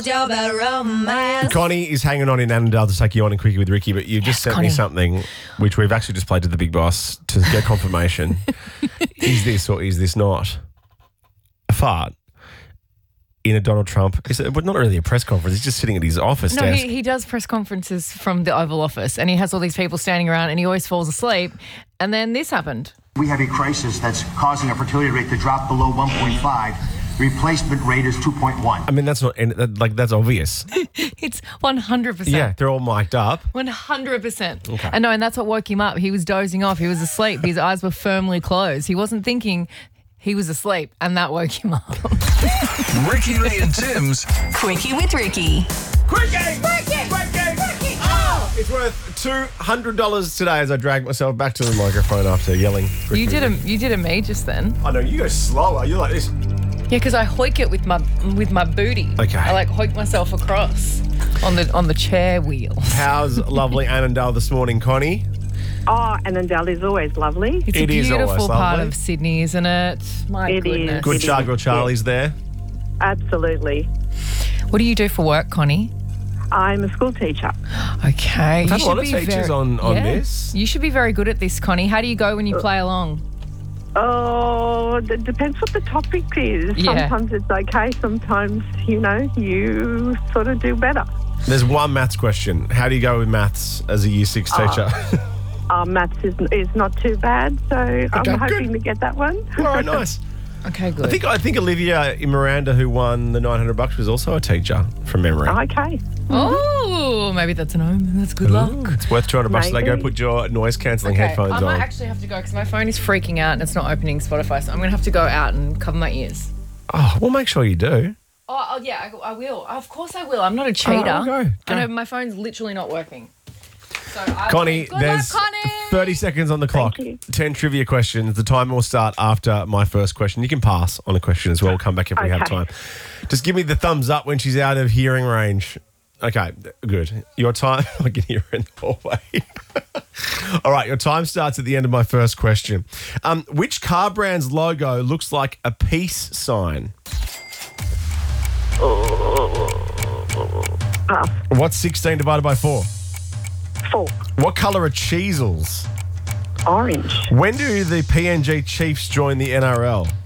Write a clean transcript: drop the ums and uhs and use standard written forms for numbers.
told you about romance. Connie is hanging on in Annandale to take you on in Quickie with Ricky, but you just sent me Connie. something which we've actually just played to the big boss to get confirmation. Is this or is this not a fart in a Donald Trump? But not really a press conference. He's just sitting at his office No, desk. he does press conferences from the Oval Office and he has all these people standing around and he always falls asleep. And then this happened. We have a crisis that's causing our fertility rate to drop below 1.5. Replacement rate is 2.1. I mean, that's not that's obvious. It's 100%. Yeah, they're all mic'd up. 100%. Okay. And no, and that's what woke him up. He was dozing off. He was asleep. His eyes were firmly closed. He wasn't thinking. He was asleep, and that woke him up. Ricky Lee and Tim's Quickie with Ricky. Quickie! Oh! It's worth $200 today as I drag myself back to the microphone after yelling. You did a me just then. I know, you go slower. You're like this. Yeah, because I hoik it with my booty. Okay. I like hoik myself across on the chair wheel. How's lovely Annandale this morning, Connie? Oh, Annandale is always lovely. It's It a is beautiful always part lovely. of Sydney, isn't it? My It is. goodness. Good It Char is, Girl Charlie's there. Absolutely. What do you do for work, Connie? I'm a school teacher. Okay. We've had you a lot should of be teachers on this. You should be very good at this, Connie. How do you go when you play along? Oh, it depends what the topic is. Yeah. Sometimes it's okay. Sometimes, you sort of do better. There's one maths question. How do you go with maths as a Year 6 teacher? Maths is not too bad, so I'm good. hoping to get that one. All right, nice. Okay, good. I think Olivia Miranda, who won the $900, was also a teacher from memory. Okay. Oh, maybe that's an omen. That's good luck. It's worth $200 today. Go Maybe. put your noise cancelling headphones I on. might actually have to go because my phone is freaking out and it's not opening Spotify, so I'm going to have to go out and cover my ears. Oh, we'll make sure you do. Oh yeah, I will. Of course I will. I'm not a cheater. Oh, go. I know my phone's literally not working. So Connie, good there's luck, Connie. 30 seconds on the clock. you. 10 trivia questions. The timer will start after my first question. You can pass on a question as well. We'll come back if we have Okay. time. Just give me the thumbs up when she's out of hearing range. Okay, good. Your time, I can hear her in the hallway. All right, your time starts at the end of my first question. Which car brand's logo looks like a peace sign? Pass. What's 16 divided by 4? 4. What colour are cheesels? Orange. When do the PNG Chiefs join the NRL?